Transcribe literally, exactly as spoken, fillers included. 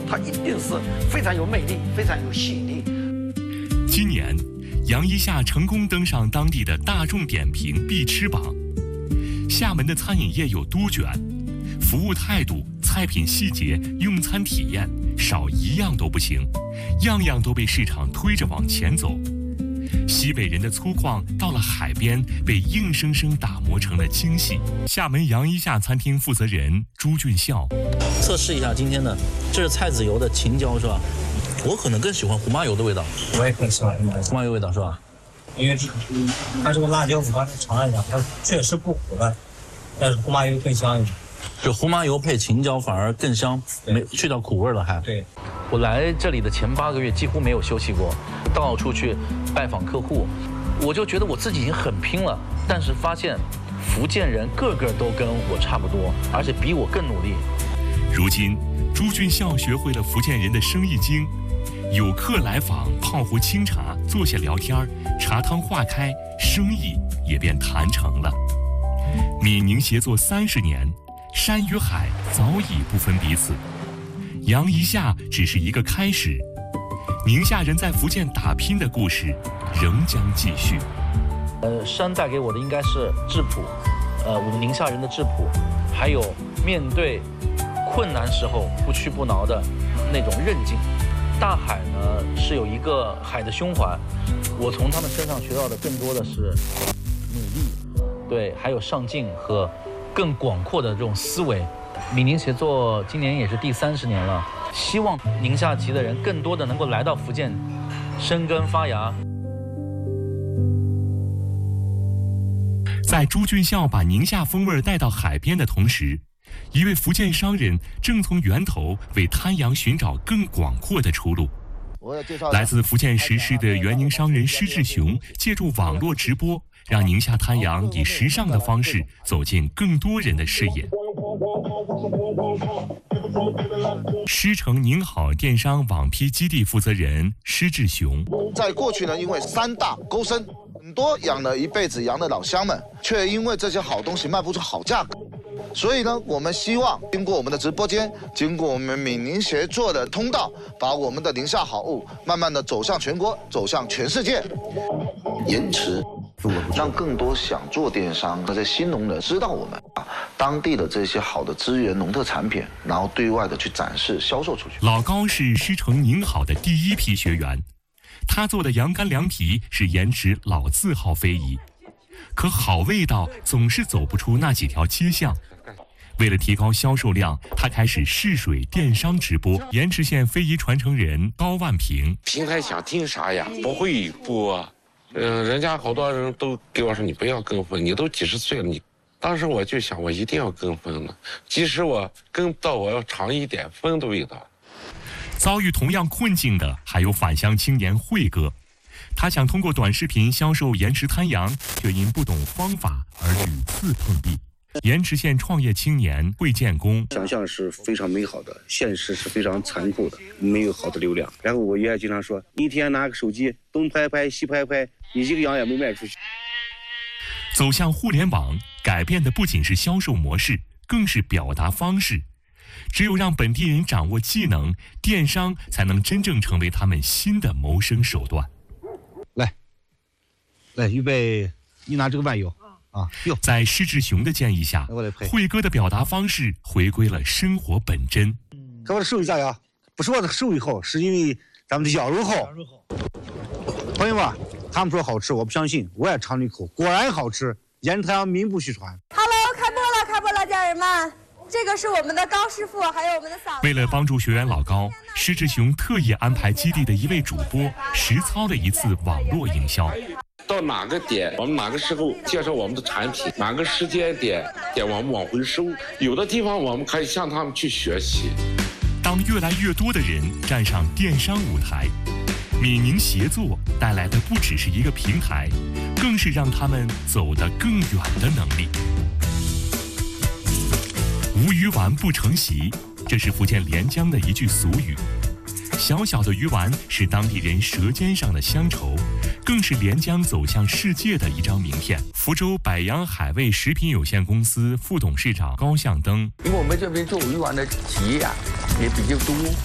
它一定是非常有魅力、非常有吸引力。 今年，杨一下成功登上当地的大众点评必吃榜。厦门的餐饮业有多卷，服务态度、菜品细节、用餐体验，少一样都不行，样样都被市场推着往前走。西北人的粗犷到了海边，被硬生生打磨成了精细。厦门杨一下餐厅负责人朱俊孝， 测试一下今天的，这是菜籽油的青椒是吧？我可能更喜欢胡麻油的味道。 我也更喜欢胡麻油味道是吧？ 因为这它这个辣椒我刚才尝了一下，它确实不苦的，但是胡麻油更香一点。 就胡麻油配青椒反而更香，没去掉苦味了还。 对， 我来这里的前八个月几乎没有休息过，到处去拜访客户，我就觉得我自己已经很拼了，但是发现福建人个个都跟我差不多，而且比我更努力。 如今，朱俊孝学会了福建人的生意经，有客来访，泡壶清茶，坐下聊天，茶汤化开，生意也便谈成了。闽宁协作三十年，山与海早已不分彼此。杨一下只是一个开始，宁夏人在福建打拼的故事仍将继续。 呃，山带给我的应该是质朴，呃，我们宁夏人的质朴，还有面对困难时候不屈不挠的那种韧劲。大海呢是有一个海的胸怀，我从他们身上学到的更多的是努力，对，还有上进和更广阔的这种思维。闽宁协作今年也是第三十年了，希望宁夏籍的人更多的能够来到福建生根发芽。 在朱俊孝把宁夏风味带到海边的同时，一位福建商人正从源头为滩阳寻找更广阔的出路。来自福建石狮的原宁商人施志雄，借助网络直播，让宁夏滩阳以时尚的方式走进更多人的视野。狮城宁好电商网批基地负责人施志雄， 在过去呢，因为三大勾深，很多养了一辈子羊的老乡们，却因为这些好东西卖不出好价格。所以呢，我们希望经过我们的直播间，经过我们闽宁协作的通道，把我们的宁夏好物慢慢的走向全国，走向全世界。延迟，让更多想做电商这些新农人知道我们啊当地的这些好的资源、农特产品，然后对外的去展示、销售出去。 老高是狮城宁好的第一批学员，他做的羊肝凉皮是颜值老字号非遗，可好味道总是走不出那几条街巷。为了提高销售量，他开始试水电商直播。盐池县非遗传承人高万平， 平台想听啥呀？不会播，嗯、呃，人家好多人都给我说你不要跟风，你都几十岁了，你。当时我就想，我一定要跟风了，即使我跟不到，我要尝一点风的味道。 遭遇同样困境的还有返乡青年慧哥，他想通过短视频销售盐池滩羊，却因不懂方法而屡次碰壁。盐池县创业青年惠建功， 想象是非常美好的，现实是非常残酷的，没有好的流量。然后我爷爷经常说，你一天拿个手机东拍拍西拍拍，你一个羊也没卖出去。 走向互联网，改变的不仅是销售模式，更是表达方式。只有让本地人掌握技能，电商才能真正成为他们新的谋生手段。 来，来，预备，你拿这个万油。啊、 在施志雄的建议下，慧哥的表达方式回归了生活本真。 看我的手艺咋样？不是我的手艺好，是因为咱们的羊肉好。朋友们，他们说好吃，我不相信，我也尝了一口，果然好吃。盐池滩阳名不虚传。 Hello， 开播了，开播了，家人们，这个是我们的高师傅，还有我们的嫂子。 为了帮助学员老高，施志雄特意安排基地的一位主播实操了一次网络营销。 到哪个点，我们哪个时候介绍我们的产品，哪个时间点点我们往回收。有的地方我们可以向他们去学习。 当越来越多的人站上电商舞台，闽宁协作带来的不只是一个平台，更是让他们走得更远的能力。无鱼丸不成席，这是福建连江的一句俗语。小小的鱼丸是当地人舌尖上的乡愁，更是连江走向世界的一张名片。福州百洋海味食品有限公司副董事长高向登， 因为我们这边做鱼丸的企业啊也比较多，